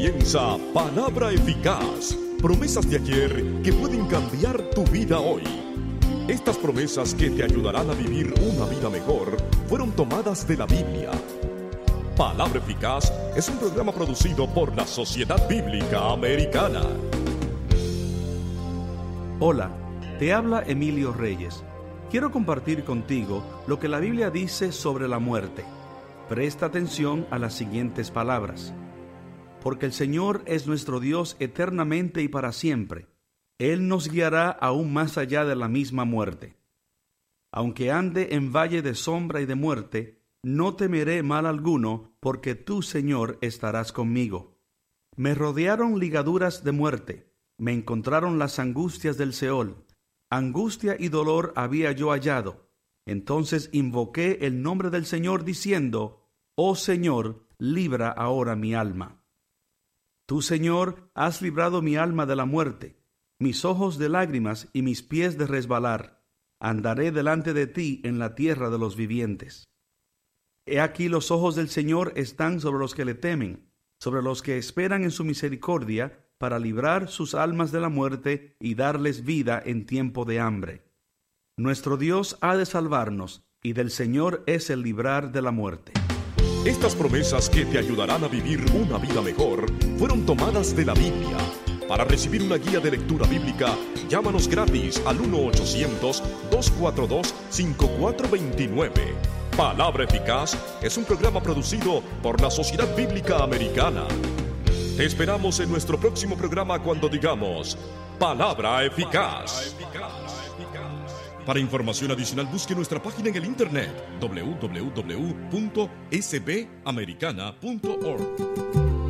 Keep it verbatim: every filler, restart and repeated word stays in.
comienza Palabra Eficaz, promesas de ayer que pueden cambiar tu vida hoy. Estas promesas que te ayudarán a vivir una vida mejor fueron tomadas de la Biblia. Palabra Eficaz es un programa producido por la Sociedad Bíblica Americana. Hola, te habla Emilio Reyes. Quiero compartir contigo lo que la Biblia dice sobre la muerte. Presta atención a las siguientes palabras. Porque el Señor es nuestro Dios eternamente y para siempre. Él nos guiará aún más allá de la misma muerte. Aunque ande en valle de sombra y de muerte, no temeré mal alguno, porque tú, Señor, estarás conmigo. Me rodearon ligaduras de muerte, me encontraron las angustias del Seol. Angustia y dolor había yo hallado. Entonces invoqué el nombre del Señor diciendo: Oh Señor, libra ahora mi alma. Tú, Señor, has librado mi alma de la muerte, mis ojos de lágrimas y mis pies de resbalar. Andaré delante de ti en la tierra de los vivientes. He aquí los ojos del Señor están sobre los que le temen, sobre los que esperan en su misericordia, para librar sus almas de la muerte y darles vida en tiempo de hambre. Nuestro Dios ha de salvarnos, y del Señor es el librar de la muerte. Estas promesas que te ayudarán a vivir una vida mejor fueron tomadas de la Biblia. Para recibir una guía de lectura bíblica, llámanos gratis al uno ochocientos, dos cuatro dos, cinco cuatro dos nueve. Palabra Eficaz es un programa producido por la Sociedad Bíblica Americana. Te esperamos en nuestro próximo programa cuando digamos Palabra Eficaz. Para información adicional, busque nuestra página en el internet doble u doble u doble u punto s b americana punto org.